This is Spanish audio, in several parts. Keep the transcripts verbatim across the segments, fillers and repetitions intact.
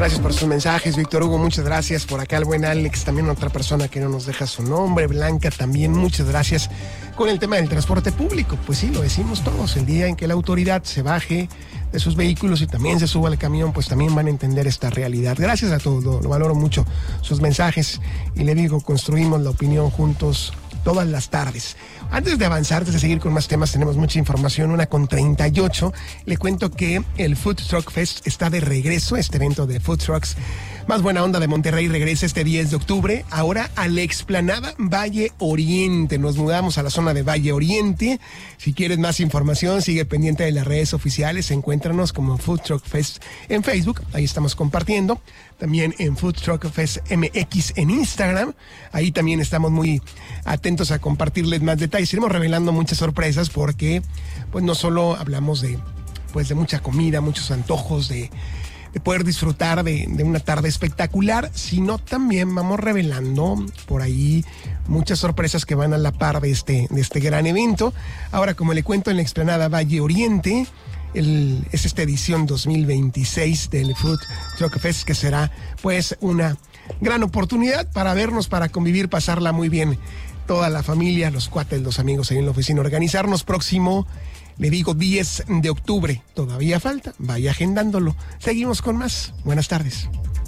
Gracias por sus mensajes, Víctor Hugo, muchas gracias. Por acá el buen Alex, también otra persona que no nos deja su nombre. Blanca también, muchas gracias. Con el tema del transporte público, pues sí, lo decimos todos, el día en que la autoridad se baje de sus vehículos y también se suba al camión, pues también van a entender esta realidad. Gracias a todos, lo, lo valoro mucho sus mensajes y le digo, construimos la opinión juntos todas las tardes. Antes de avanzar, antes de seguir con más temas, tenemos mucha información, una con treinta y ocho. Le cuento que el Food Truck Fest está de regreso, este evento de Food Trucks más buena onda de Monterrey regresa este diez de octubre, ahora a la explanada Valle Oriente. Nos mudamos a la zona de Valle Oriente. Si quieres más información, sigue pendiente de las redes oficiales, encuéntranos como Food Truck Fest en Facebook, ahí estamos compartiendo. También en Food Truck Fest M X en Instagram, ahí también estamos muy atentos a compartirles más detalles. Iremos revelando muchas sorpresas porque pues no solo hablamos de, pues, de mucha comida, muchos antojos, de de poder disfrutar de, de una tarde espectacular, sino también vamos revelando por ahí muchas sorpresas que van a la par de este, de este gran evento. Ahora, como le cuento, en la explanada Valle Oriente, el, es esta edición dos mil veintiséis del Food Truck Fest, que será pues una gran oportunidad para vernos, para convivir, pasarla muy bien toda la familia, los cuates, los amigos ahí en la oficina, organizarnos próximo, le digo, diez de octubre. Todavía falta, vaya agendándolo. Seguimos con más. Buenas tardes.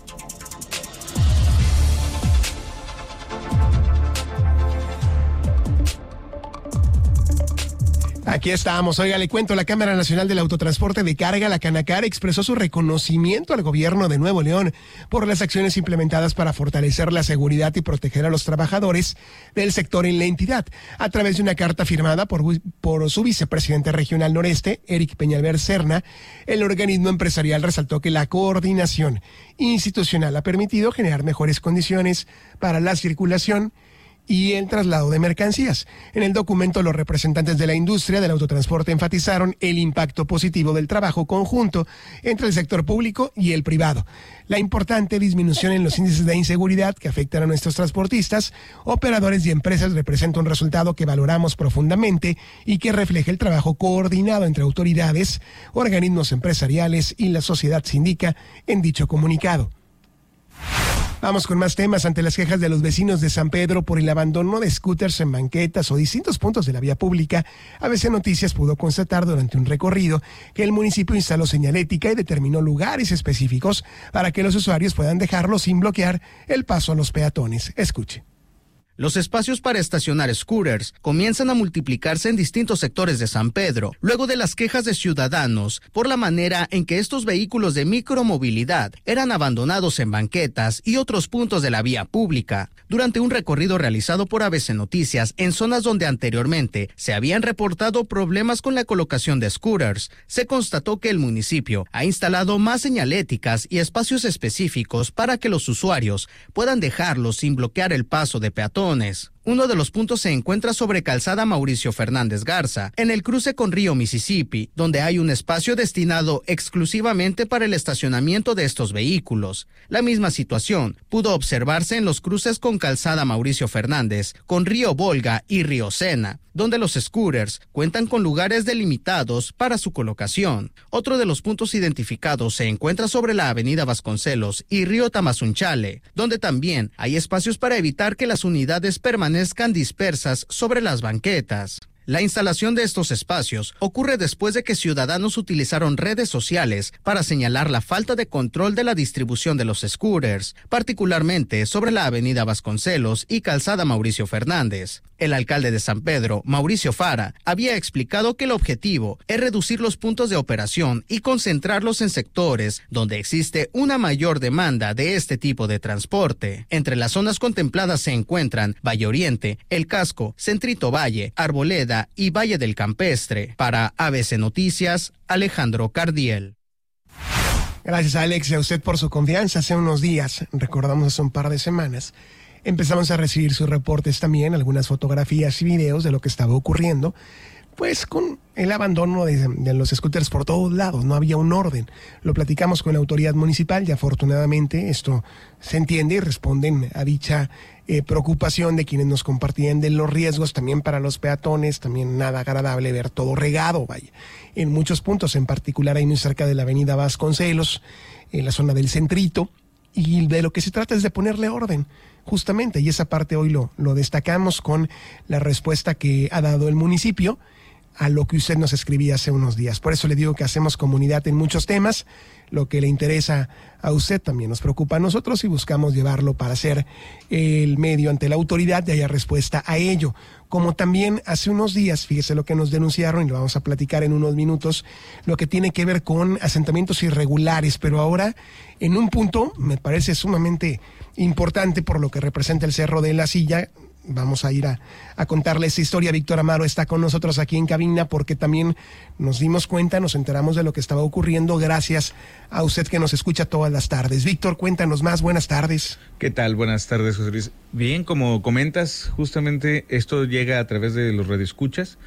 Aquí estamos. Oiga, le cuento, la Cámara Nacional del Autotransporte de Carga, la Canacar, expresó su reconocimiento al gobierno de Nuevo León por las acciones implementadas para fortalecer la seguridad y proteger a los trabajadores del sector en la entidad. A través de una carta firmada por, por su vicepresidente regional noreste, Eric Peñalver Serna, el organismo empresarial resaltó que la coordinación institucional ha permitido generar mejores condiciones para la circulación y el traslado de mercancías. En el documento, los representantes de la industria del autotransporte enfatizaron el impacto positivo del trabajo conjunto entre el sector público y el privado, la importante disminución en los índices de inseguridad que afectan a nuestros transportistas, operadores y empresas representa un resultado que valoramos profundamente y que refleja el trabajo coordinado entre autoridades, organismos empresariales y la sociedad, se indica en dicho comunicado. Vamos con más temas. Ante las quejas de los vecinos de San Pedro por el abandono de scooters en banquetas o distintos puntos de la vía pública, A B C Noticias pudo constatar durante un recorrido que el municipio instaló señalética y determinó lugares específicos para que los usuarios puedan dejarlo sin bloquear el paso a los peatones. Escuche. Los espacios para estacionar scooters comienzan a multiplicarse en distintos sectores de San Pedro, luego de las quejas de ciudadanos por la manera en que estos vehículos de micromovilidad eran abandonados en banquetas y otros puntos de la vía pública. Durante un recorrido realizado por A B C Noticias en zonas donde anteriormente se habían reportado problemas con la colocación de scooters, se constató que el municipio ha instalado más señaléticas y espacios específicos para que los usuarios puedan dejarlos sin bloquear el paso de peatones. Uno de los puntos se encuentra sobre Calzada Mauricio Fernández Garza, en el cruce con Río Mississippi, donde hay un espacio destinado exclusivamente para el estacionamiento de estos vehículos. La misma situación pudo observarse en los cruces con Calzada Mauricio Fernández, con Río Volga y Río Sena, donde los scooters cuentan con lugares delimitados para su colocación. Otro de los puntos identificados se encuentra sobre la avenida Vasconcelos y Río Tamazunchale, donde también hay espacios para evitar que las unidades permanezcan dispersas sobre las banquetas. La instalación de estos espacios ocurre después de que ciudadanos utilizaron redes sociales para señalar la falta de control de la distribución de los scooters, particularmente sobre la avenida Vasconcelos y Calzada Mauricio Fernández. El alcalde de San Pedro, Mauricio Fara, había explicado que el objetivo es reducir los puntos de operación y concentrarlos en sectores donde existe una mayor demanda de este tipo de transporte. Entre las zonas contempladas se encuentran Valle Oriente, El Casco, Centrito Valle, Arboleda y Valle del Campestre. Para A B C Noticias, Alejandro Cardiel. Gracias, Alex, a usted por su confianza. Hace unos días, recordamos hace un par de semanas, empezamos a recibir sus reportes también, algunas fotografías y videos de lo que estaba ocurriendo pues con el abandono de, de los scooters por todos lados, no había un orden. Lo platicamos con la autoridad municipal y afortunadamente esto se entiende y responden a dicha eh, preocupación de quienes nos compartían de los riesgos también para los peatones, también nada agradable ver todo regado, vaya. En muchos puntos, en particular ahí muy cerca de la avenida Vasconcelos, en la zona del Centrito, y de lo que se trata es de ponerle orden, justamente, y esa parte hoy lo, lo destacamos con la respuesta que ha dado el municipio a lo que usted nos escribía hace unos días. Por eso le digo que hacemos comunidad en muchos temas. Lo que le interesa a usted también nos preocupa a nosotros y buscamos llevarlo para ser el medio ante la autoridad y haya respuesta a ello. Como también hace unos días, fíjese lo que nos denunciaron y lo vamos a platicar en unos minutos, lo que tiene que ver con asentamientos irregulares, pero ahora en un punto me parece sumamente importante por lo que representa el Cerro de la Silla. Vamos a ir a, a contarle esta historia. Víctor Amaro está con nosotros aquí en cabina porque también nos dimos cuenta, nos enteramos de lo que estaba ocurriendo gracias a usted que nos escucha todas las tardes. Víctor, cuéntanos más. Buenas tardes. ¿Qué tal? Buenas tardes, José Luis. Bien, como comentas, justamente esto llega a través de los radioescuchas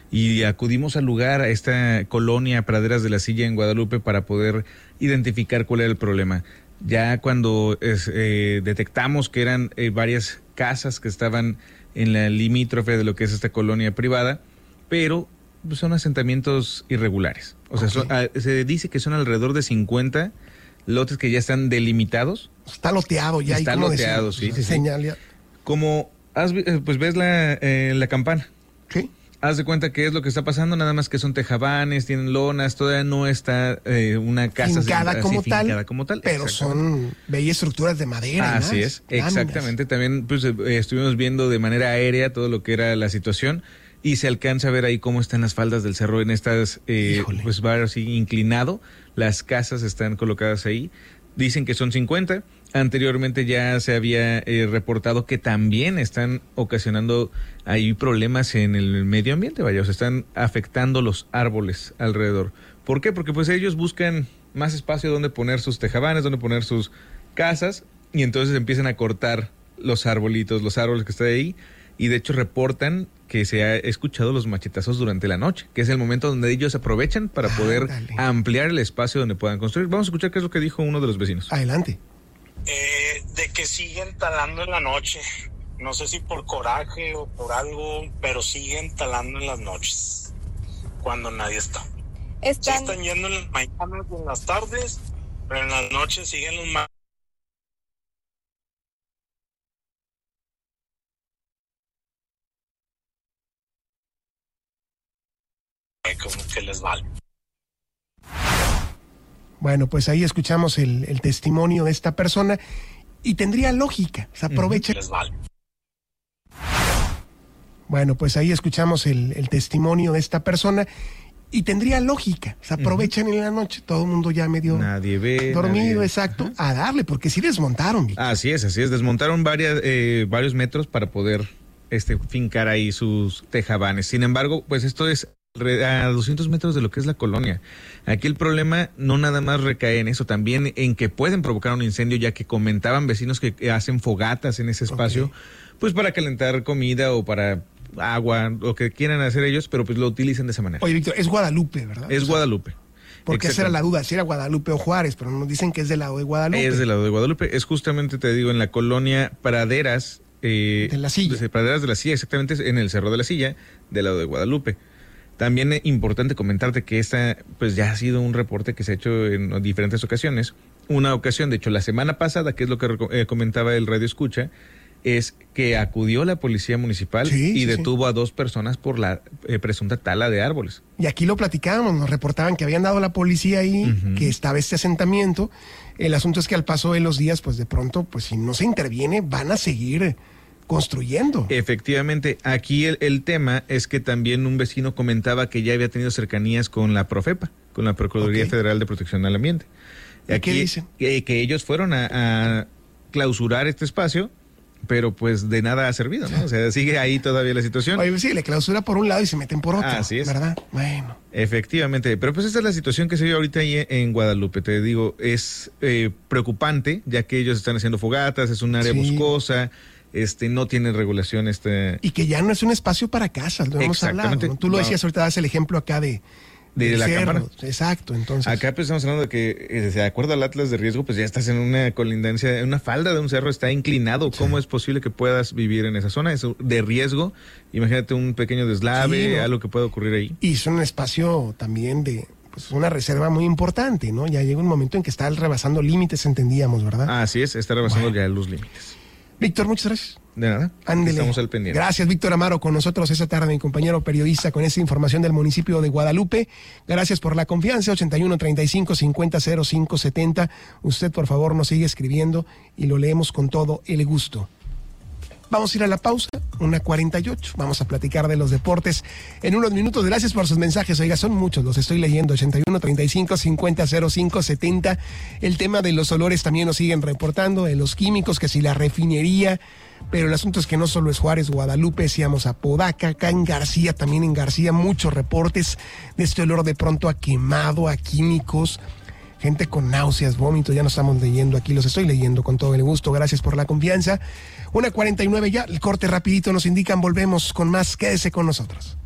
y acudimos al lugar, a esta colonia Praderas de la Silla en Guadalupe para poder identificar cuál era el problema. Ya cuando es, eh, detectamos que eran eh, varias casas que estaban en la limítrofe de lo que es esta colonia privada, pero pues, son asentamientos irregulares. O sea, okay. son, a, se dice que son alrededor de cincuenta lotes que ya están delimitados. Está loteado ya. Está loteado, decir, sí, sí, señal, sí. Como has, pues ves la, eh, la campana. Sí. Haz de cuenta qué es lo que está pasando, nada más que son tejabanes, tienen lonas, todavía no está eh, una casa fincada, así, como, fincada tal, como tal, pero son bellas estructuras de madera. Así más, es, exactamente. También pues eh, estuvimos viendo de manera aérea todo lo que era la situación y se alcanza a ver ahí cómo están las faldas del cerro en estas, eh, pues va así inclinado, las casas están colocadas ahí. Dicen que son cincuenta. Anteriormente ya se había eh, reportado que también están ocasionando ahí problemas en el medio ambiente, vaya, o sea, están afectando los árboles alrededor. ¿Por qué? Porque pues ellos buscan más espacio donde poner sus tejabanes, donde poner sus casas, y entonces empiezan a cortar los arbolitos, los árboles que están ahí, y de hecho reportan que se ha escuchado los machetazos durante la noche, que es el momento donde ellos aprovechan para poder Ándale. ampliar el espacio donde puedan construir. Vamos a escuchar qué es lo que dijo uno de los vecinos. Adelante. Eh, de que siguen talando en la noche, no sé si por coraje o por algo, pero siguen talando en las noches, cuando nadie está. Están, sí están yendo en las mañanas y en las tardes, pero en las noches siguen los más. Como que les vale. Bueno, pues ahí escuchamos el, el testimonio de esta persona y tendría lógica, se aprovecha. Les vale. Bueno, pues ahí escuchamos el, el testimonio de esta persona y tendría lógica, se aprovechan uh-huh. en la noche, todo el mundo ya medio nadie ve, dormido, nadie... exacto, uh-huh. a darle, porque sí desmontaron. Víctor. Así es, así es, desmontaron varias, eh, varios metros para poder este, fincar ahí sus tejabanes. Sin embargo, pues esto es a doscientos metros de lo que es la colonia. Aquí el problema no nada más recae en eso, también en que pueden provocar un incendio, ya que comentaban vecinos que hacen fogatas en ese espacio, okay. pues para calentar comida o para agua, lo que quieran hacer ellos, pero pues lo utilizan de esa manera. Oye, Víctor, es Guadalupe, ¿verdad? Es o sea, Guadalupe. Porque esa era la duda, si era Guadalupe o Juárez, pero nos dicen que es del lado de Guadalupe. Es del lado de Guadalupe, es justamente, te digo, en la colonia Praderas. Eh, de la Silla. De Praderas de la Silla, exactamente, en el Cerro de la Silla, del lado de Guadalupe. También es importante comentarte que esta, pues ya ha sido un reporte que se ha hecho en diferentes ocasiones. Una ocasión, de hecho, la semana pasada, que es lo que eh, comentaba el Radio Escucha, es que acudió la policía municipal sí, y sí, detuvo sí. a dos personas por la eh, presunta tala de árboles. Y aquí lo platicábamos, nos reportaban que habían dado la policía ahí, uh-huh. que estaba este asentamiento. El asunto es que al paso de los días, pues de pronto, pues si no se interviene, van a seguir construyendo. Efectivamente, aquí el, el tema es que también un vecino comentaba que ya había tenido cercanías con la Profepa, con la Procuraduría okay. Federal de Protección al Ambiente. ¿Y aquí, qué dicen? Que, que ellos fueron a, a clausurar este espacio, pero pues de nada ha servido, ¿no? O sea, sigue ahí todavía la situación. Oye, sí, le clausura por un lado y se meten por otro. Así es. ¿Verdad? Bueno. Efectivamente, pero pues esta es la situación que se vive ahorita ahí en Guadalupe, te digo, es eh, preocupante, ya que ellos están haciendo fogatas, es un área sí. boscosa, este no tiene regulación. Este... Y que ya no es un espacio para casas, lo hemos hablado, ¿no? Tú lo decías, ahorita das el ejemplo acá de... De la cerro. cámara. Exacto, entonces. Acá pues estamos hablando de que, eh, de acuerdo al Atlas de riesgo, pues ya estás en una colindancia, en una falda de un cerro, está inclinado. ¿Cómo sí. es posible que puedas vivir en esa zona? Es de riesgo. Imagínate un pequeño deslave, sí, ¿no? algo que puede ocurrir ahí. Y es un espacio también de, pues una reserva muy importante, ¿no? Ya llega un momento en que está rebasando límites, entendíamos, ¿verdad? Así es, está rebasando bueno. ya los límites. Víctor, muchas gracias. De nada. Ándele. Estamos al pendiente. Gracias, Víctor Amaro, con nosotros esta tarde, mi compañero periodista, con esta información del municipio de Guadalupe. Gracias por la confianza. ochenta y uno, treinta y cinco, cincuenta, cero cinco, setenta. Usted, por favor, nos sigue escribiendo y lo leemos con todo el gusto. Vamos a ir a la pausa, una cuarenta y ocho. Vamos a platicar de los deportes en unos minutos. Gracias por sus mensajes. Oiga, son muchos, los estoy leyendo. ochenta y uno, treinta y cinco, cincuenta, cero cinco, setenta. El tema de los olores también nos siguen reportando, de los químicos, que si la refinería. Pero el asunto es que no solo es Juárez, Guadalupe, decíamos Apodaca, acá en García, también en García, muchos reportes de este olor de pronto a quemado, a químicos. Gente con náuseas, vómitos, ya nos estamos leyendo aquí, los estoy leyendo con todo el gusto. Gracias por la confianza. una cuarenta y nueve ya, el corte rapidito nos indican, volvemos con más, quédese con nosotros.